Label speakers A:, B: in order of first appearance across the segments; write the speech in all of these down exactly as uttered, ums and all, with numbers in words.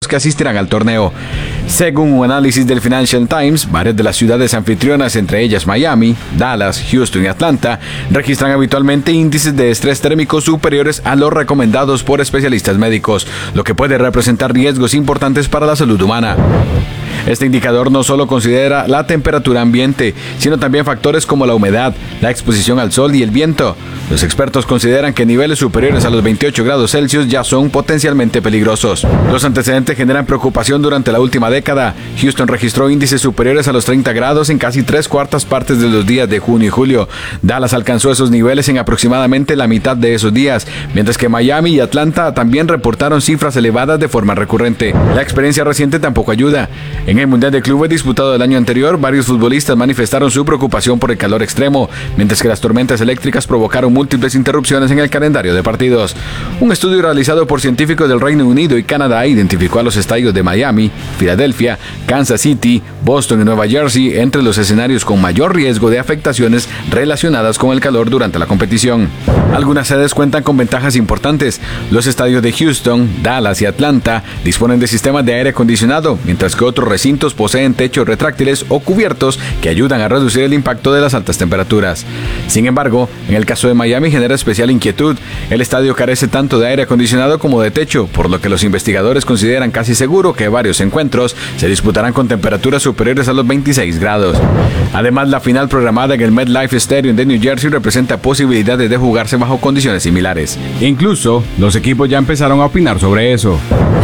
A: que asistirán al torneo. Según un análisis del Financial Times, varias de las ciudades anfitrionas, entre ellas Miami, Dallas, Houston y Atlanta, registran habitualmente índices de estrés térmico superiores a los recomendados por especialistas médicos, lo que puede representar riesgos importantes para la salud humana. Este indicador no solo considera la temperatura ambiente, sino también factores como la humedad, la exposición al sol y el viento. Los expertos consideran que niveles superiores a los veintiocho grados Celsius ya son potencialmente peligrosos. Los antecedentes generan preocupación durante la última década. Houston registró índices superiores a los treinta grados en casi tres cuartas partes de los días de junio y julio. Dallas alcanzó esos niveles en aproximadamente la mitad de esos días, mientras que Miami y Atlanta también reportaron cifras elevadas de forma recurrente. La experiencia reciente tampoco ayuda. En el Mundial de Clubes disputado el año anterior, varios futbolistas manifestaron su preocupación por el calor extremo, mientras que las tormentas eléctricas provocaron múltiples interrupciones en el calendario de partidos. Un estudio realizado por científicos del Reino Unido y Canadá identificó a los estadios de Miami, Filadelfia, Kansas City, Boston y Nueva Jersey entre los escenarios con mayor riesgo de afectaciones relacionadas con el calor durante la competición. Algunas sedes cuentan con ventajas importantes. Los estadios de Houston, Dallas y Atlanta disponen de sistemas de aire acondicionado, mientras que otros recintos poseen techos retráctiles o cubiertos que ayudan a reducir el impacto de las altas temperaturas. Sin embargo, en el caso de Miami genera especial inquietud. El estadio carece tanto de aire acondicionado como de techo, por lo que los investigadores consideran casi seguro que varios encuentros se disputarán con temperaturas superiores a los veintiséis grados. Además, la final programada en el MetLife Stadium de New Jersey representa posibilidades de jugarse bajo condiciones similares. Incluso, los equipos ya empezaron a opinar sobre eso.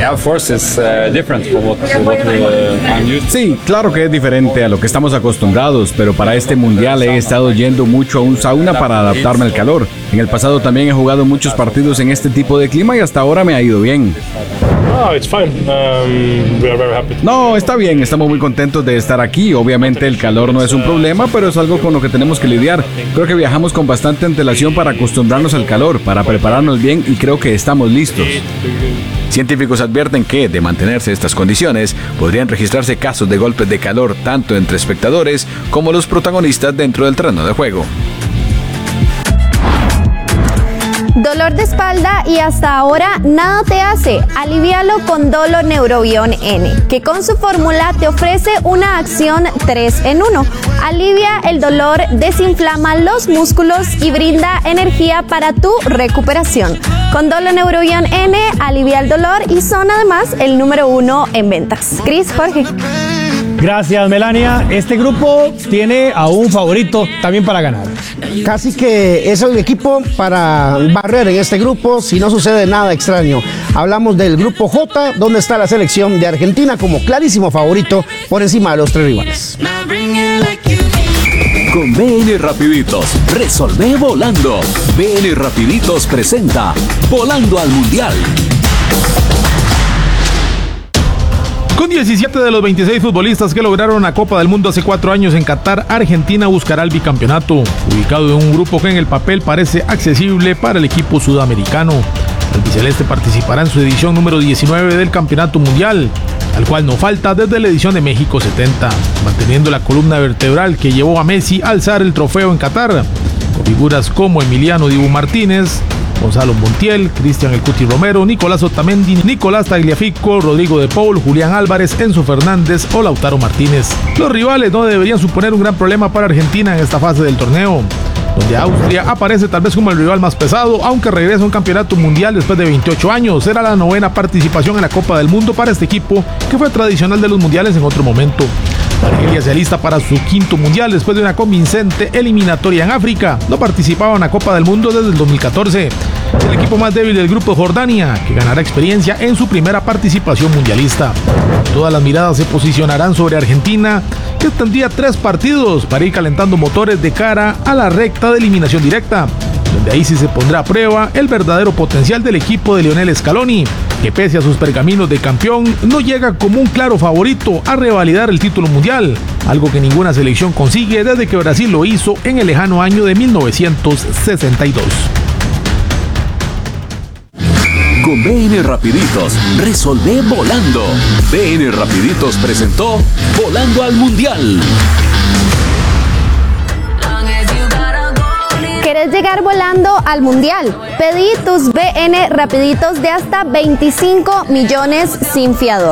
A: Sí, claro que es diferente a lo que estamos acostumbrados, pero para este mundial he estado yendo mucho a un sauna para adaptarme al calor. En el pasado también he jugado muchos partidos en este tipo de clima y hasta ahora me ha ido bien. No, está bien, estamos muy contentos de estar aquí. Obviamente el calor no es un problema, pero es algo con lo que tenemos que lidiar. Creo que viajamos con bastante antelación para acostumbrarnos al calor, para prepararnos bien y creo que estamos listos. Científicos advierten que, de mantenerse estas condiciones, podrían registrarse casos de golpes de calor tanto entre espectadores como los protagonistas dentro del terreno de juego.
B: Dolor de espalda y hasta ahora nada te hace. Alivíalo con Dolo Neurobion N, que con su fórmula te ofrece una acción tres en uno. Alivia el dolor, desinflama los músculos y brinda energía para tu recuperación. Con Dolo Neurobion N, alivia el dolor y son además el número uno en ventas. Cris, Jorge.
C: Gracias, Melania. Este grupo tiene a un favorito también para ganar.
D: Casi que es el equipo para barrer en este grupo si no sucede nada extraño. Hablamos del grupo J, donde está la selección de Argentina como clarísimo favorito por encima de los tres rivales.
E: Con B N Rapiditos, resolvé volando. B N Rapiditos presenta Volando al Mundial.
F: Con diecisiete de los veintiséis futbolistas que lograron la Copa del Mundo hace cuatro años en Qatar, Argentina buscará el bicampeonato, ubicado en un grupo que en el papel parece accesible para el equipo sudamericano. El albiceleste participará en su edición número diecinueve del Campeonato Mundial, al cual no falta desde la edición de México setenta, manteniendo la columna vertebral que llevó a Messi a alzar el trofeo en Qatar, con figuras como Emiliano Dibu Martínez, Gonzalo Montiel, Cristian El Cuti Romero, Nicolás Otamendi, Nicolás Tagliafico, Rodrigo de Paul, Julián Álvarez, Enzo Fernández o Lautaro Martínez. Los rivales no deberían suponer un gran problema para Argentina en esta fase del torneo, donde Austria aparece tal vez como el rival más pesado, aunque regresa a un campeonato mundial después de veintiocho años. Será la novena participación en la Copa del Mundo para este equipo, que fue tradicional de los mundiales en otro momento. Argelia se alista para su quinto mundial después de una convincente eliminatoria en África. No participaba en la Copa del Mundo desde el dos mil catorce. El equipo más débil del grupo, Jordania, que ganará experiencia en su primera participación mundialista. Todas las miradas se posicionarán sobre Argentina, que tendría tres partidos para ir calentando motores de cara a la recta de eliminación directa, donde ahí sí se pondrá a prueba el verdadero potencial del equipo de Lionel Scaloni, que pese a sus pergaminos de campeón, no llega como un claro favorito a revalidar el título mundial, algo que ninguna selección consigue desde que Brasil lo hizo en el lejano año de mil novecientos sesenta y dos.
E: Con B N Rapiditos, resolvé volando. B N Rapiditos presentó Volando al Mundial.
B: ¿Querés llegar volando al Mundial? Pedí tus B N Rapiditos de hasta veinticinco millones sin fiador.